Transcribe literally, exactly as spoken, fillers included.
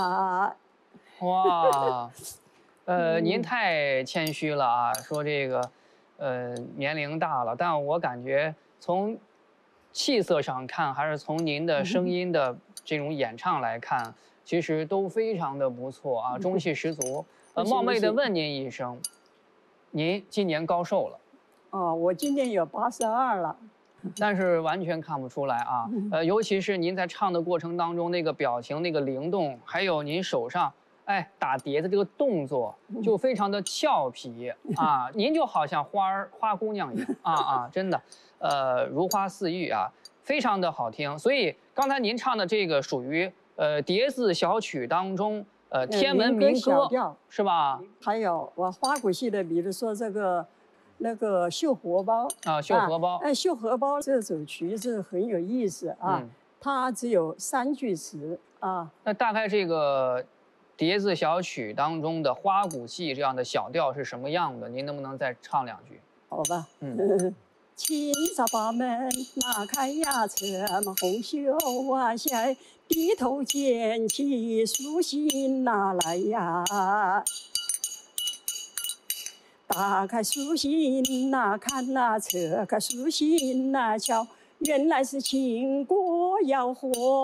啊。 哇，呃，您太谦虚了啊，说这个，呃，年龄大了，但我感觉从气色上看，还是从您的声音的这种演唱来看，其实都非常的不错啊，中气十足。呃，冒昧的问您一声，您今年高寿了？ 哦，我今年有八十二了。 但是完全看不出来啊，呃，尤其是您在唱的过程当中，那个表情、那个灵动，还有您手上哎打碟的这个动作，就非常的俏皮啊，您就好像花儿花姑娘一样啊啊，真的，呃，如花似玉啊，非常的好听。所以刚才您唱的这个属于呃碟子小曲当中呃天文民歌是吧？ 还有我花鼓戏的，比如说这个。那个绣荷包啊，绣荷包， 哎，绣荷包这首曲子很有意思啊，嗯、它只有三句词啊。 那大概这个碟子小曲当中的花鼓戏这样的小调是什么样的？您能不能再唱两句？ 好吧，嗯。青纱把门拉开呀，侧门红袖挽下，低头捡起书信拿来呀。打开书信呐，看呐，侧开书信呐，瞧，原来是秦国要和。